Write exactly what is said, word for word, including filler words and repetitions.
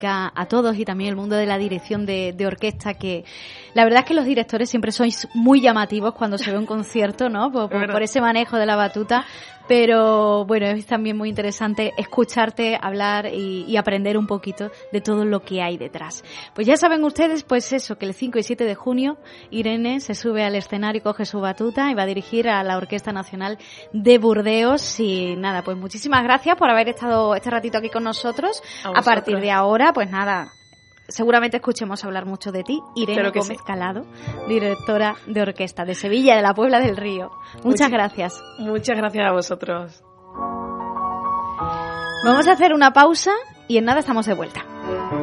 a todos y también el mundo de la dirección de, de orquesta, que la verdad es que los directores siempre sois muy llamativos cuando se ve un concierto, ¿no? Por, por, por ese manejo de la batuta, pero bueno, es también muy interesante escucharte hablar y, y aprender un poquito de todo lo que hay detrás. Pues ya saben ustedes, pues eso, que el cinco y siete de junio Irene se sube al escenario y coge su batuta y va a dirigir a la Orquesta Nacional de Burdeos. Y nada, pues muchísimas gracias por haber estado este ratito aquí con nosotros. A, a partir de ahora, pues nada, seguramente escuchemos hablar mucho de ti, Irene Gómez sí. Calado, directora de orquesta de Sevilla, de la Puebla del Río. Muchas Much- gracias. Muchas gracias a vosotros. Vamos a hacer una pausa y en nada estamos de vuelta.